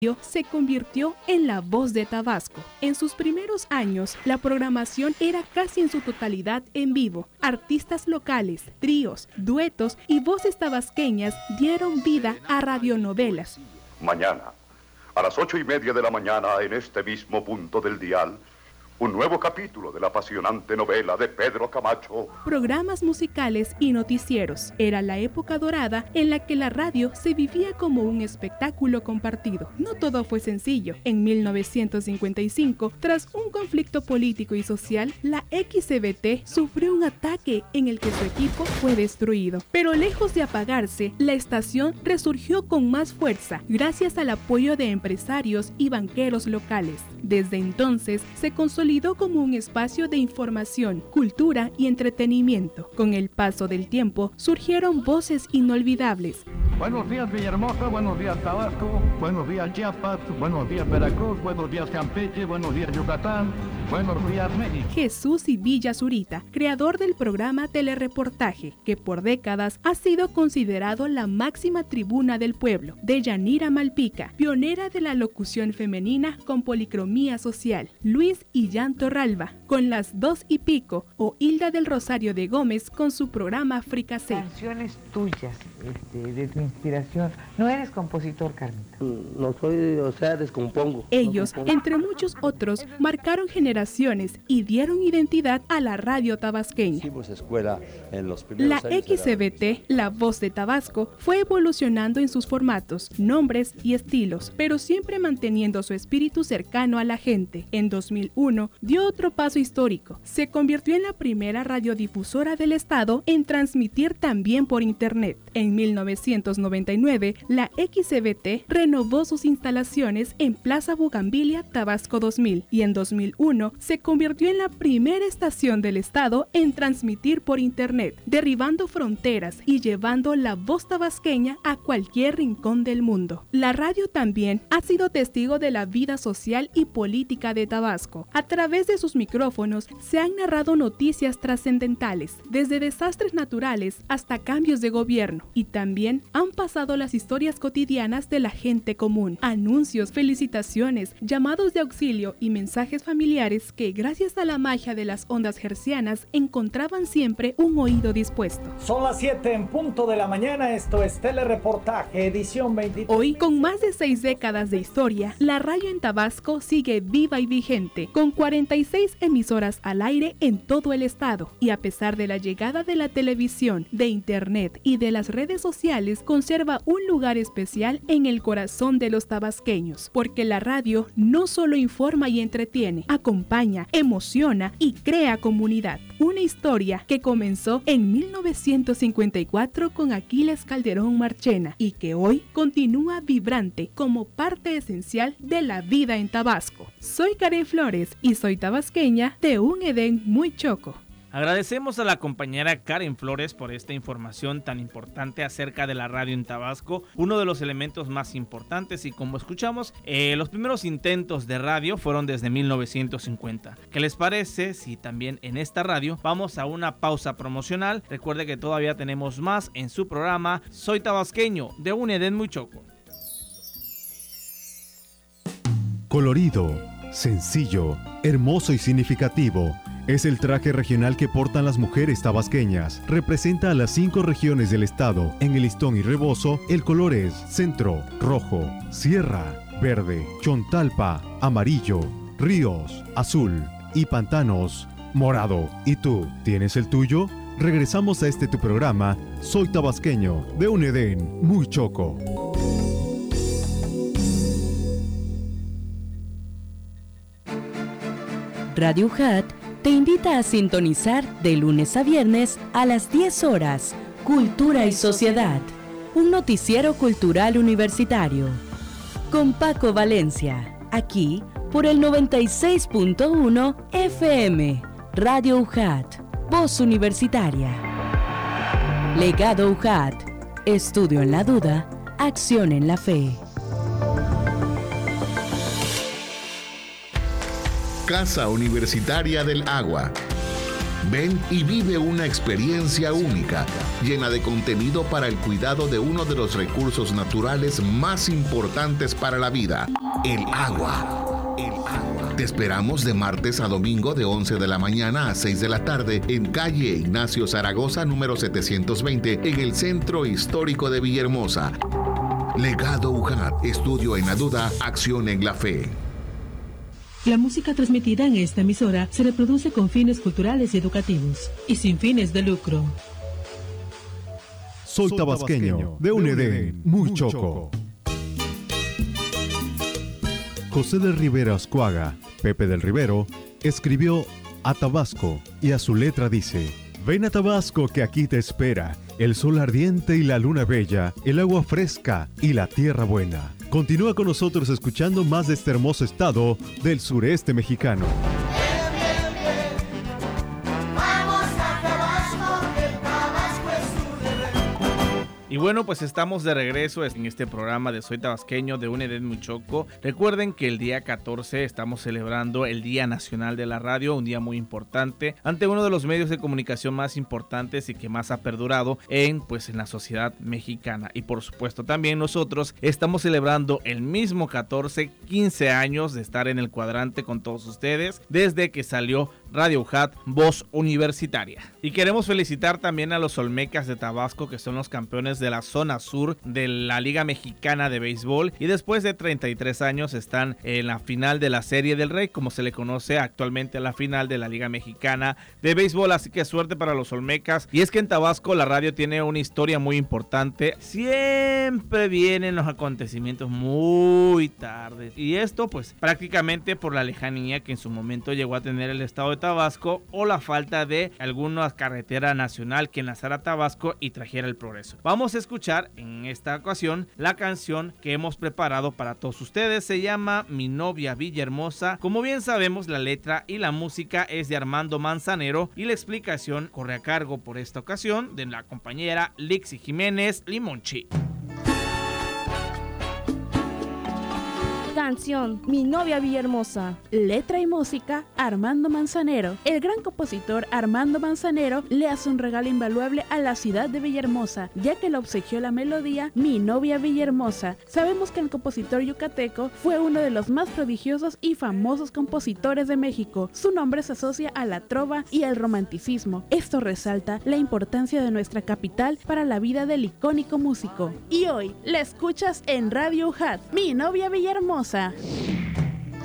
se convirtió en la voz de Tabasco. En sus primeros años, la programación era casi en su totalidad en vivo. Artistas locales, tríos, duetos y voces tabasqueñas dieron vida a radionovelas. Mañana, a las 8:30 de la mañana, en este mismo punto del dial, un nuevo capítulo de la apasionante novela de Pedro Camacho. Programas musicales y noticieros. Era la época dorada en la que la radio se vivía como un espectáculo compartido. No todo fue sencillo. En 1955, tras un conflicto político y social, la XCBT sufrió un ataque en el que su equipo fue destruido. Pero lejos de apagarse, la estación resurgió con más fuerza gracias al apoyo de empresarios y banqueros locales. Desde entonces, se consolidó como un espacio de información, cultura y entretenimiento. Con el paso del tiempo, surgieron voces inolvidables. Buenos días Villahermosa, buenos días Tabasco, buenos días Chiapas, buenos días Veracruz, buenos días Campeche, buenos días Yucatán, buenos días México. Jesús Ivilla Zurita, creador del programa Telereportaje, que por décadas ha sido considerado la máxima tribuna del pueblo. Deyanira Malpica, pionera de la locución femenina con policromía social. Luis Illán Torralba, con Las 2 y Pico, o Hilda del Rosario de Gómez con su programa Fricasé. Canciones tuyas, de tu inspiración. ¿No eres compositor, Carmita? No soy, descompongo. Ellos, entre muchos otros, marcaron generaciones y dieron identidad a la radio tabasqueña. Hicimos escuela en los primeros La años XCBT, la voz de Tabasco, fue evolucionando en sus formatos, nombres y estilos, pero siempre manteniendo su espíritu cercano a la gente. En 2001, dio otro paso histórico. Se convirtió en la primera radiodifusora del estado en transmitir también por internet. En 1999, la XCBT renovó sus instalaciones en Plaza Bugambilia, Tabasco 2000, y en 2001 se convirtió en la primera estación del estado en transmitir por internet, derribando fronteras y llevando la voz tabasqueña a cualquier rincón del mundo. La radio también ha sido testigo de la vida social y política de Tabasco. A través de sus micrófonos se han narrado noticias trascendentales, desde desastres naturales hasta cambios de gobierno, y también han pasado las historias cotidianas de la gente común, anuncios, felicitaciones, llamados de auxilio y mensajes familiares que, gracias a la magia de las ondas hercianas, encontraban siempre un oído dispuesto. Son las 7 en punto de la mañana, esto es Telereportaje, edición 23. Hoy, con más de 6 décadas de historia, la radio en Tabasco sigue viva y vigente, con 46 emisoras al aire en todo el estado, y a pesar de la llegada de la televisión, de internet y de las redes sociales, conserva un lugar especial en el corazón de los tabasqueños, porque la radio no solo informa y entretiene, acompaña, emociona y crea comunidad. Una historia que comenzó en 1954 con Aquiles Calderón Marchena y que hoy continúa vibrante como parte esencial de la vida en Tabasco. Soy Karen Flores y soy tabasqueña de un Edén muy choco. Agradecemos a la compañera Karen Flores por esta información tan importante acerca de la radio en Tabasco, uno de los elementos más importantes, y como escuchamos, los primeros intentos de radio fueron desde 1950. ¿Qué les parece si también en esta radio vamos a una pausa promocional? Recuerde que todavía tenemos más en su programa Soy Tabasqueño, de un Edén muy choco. Colorido, sencillo, hermoso y significativo. Es el traje regional que portan las mujeres tabasqueñas. Representa a las 5 regiones del estado. En el listón y rebozo, el color es centro, rojo, sierra, verde, chontalpa, amarillo, ríos, azul y pantanos, morado. ¿Y tú, tienes el tuyo? Regresamos a este tu programa, Soy Tabasqueño, de un Edén muy choco. Radio UJAT te invita a sintonizar de lunes a viernes a las 10 horas, Cultura y Sociedad, un noticiero cultural universitario. Con Paco Valencia, aquí por el 96.1 FM, Radio UJAT, Voz Universitaria. Legado UJAT, estudio en la duda, acción en la fe. Casa Universitaria del Agua. Ven y vive una experiencia única, llena de contenido para el cuidado de uno de los recursos naturales más importantes para la vida, el agua. Te esperamos de martes a domingo de 11 de la mañana a 6 de la tarde en calle Ignacio Zaragoza, número 720, en el Centro Histórico de Villahermosa. Legado UJAT, estudio en la duda, acción en la fe. La música transmitida en esta emisora se reproduce con fines culturales y educativos y sin fines de lucro. Soy tabasqueño, de un Edén muy choco. José de Rivera Ascuaga, Pepe del Rivero, escribió a Tabasco y a su letra dice: ven a Tabasco que aquí te espera el sol ardiente y la luna bella, el agua fresca y la tierra buena. Continúa con nosotros escuchando más de este hermoso estado del sureste mexicano. Y bueno, pues estamos de regreso en este programa de Soy Tabasqueño de un Edén muy choco. Recuerden que el día 14 estamos celebrando el Día Nacional de la Radio, un día muy importante, ante uno de los medios de comunicación más importantes y que más ha perdurado en la sociedad mexicana. Y por supuesto también nosotros estamos celebrando el mismo 14, 15 años de estar en el cuadrante con todos ustedes desde que salió Radio UJAT, Voz Universitaria. Y queremos felicitar también a los Olmecas de Tabasco, que son los campeones de la zona sur de la Liga Mexicana de Béisbol, y después de 33 años están en la final de la Serie del Rey, como se le conoce actualmente a la final de la Liga Mexicana de Béisbol. Así que suerte para los Olmecas. Y es que en Tabasco la radio tiene una historia muy importante. Siempre vienen los acontecimientos muy tarde, y esto pues prácticamente por la lejanía que en su momento llegó a tener el estado de Tabasco, o la falta de alguna carretera nacional que enlazara Tabasco y trajera el progreso. Vamos a escuchar en esta ocasión la canción que hemos preparado para todos ustedes. Se llama Mi novia Villahermosa. Como bien sabemos, la letra y la música es de Armando Manzanero y la explicación corre a cargo por esta ocasión de la compañera Lixi Jiménez Limonchi. Canción Mi novia Villahermosa. Letra y música Armando Manzanero. El gran compositor Armando Manzanero le hace un regalo invaluable a la ciudad de Villahermosa, ya que le obsequió la melodía Mi novia Villahermosa. Sabemos que el compositor yucateco fue uno de los más prodigiosos y famosos compositores de México. Su nombre se asocia a la trova y al romanticismo. Esto resalta la importancia de nuestra capital para la vida del icónico músico. Y hoy la escuchas en Radio UJAT, Mi novia Villahermosa.